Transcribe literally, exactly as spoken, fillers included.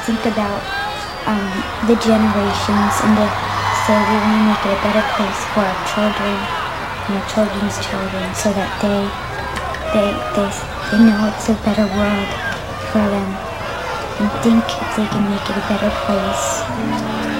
think about um, the generations and the, so we want to make it a better place for our children and our children's children so that they, they, they, they know it's a better world for them and think if they can make it a better place.